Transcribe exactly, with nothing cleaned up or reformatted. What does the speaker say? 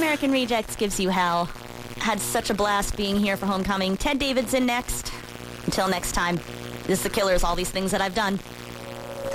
American Rejects gives you hell. Had such a blast being here for Homecoming. Ted Davidson next. Until next time, this is The Killers, all these things that I've done.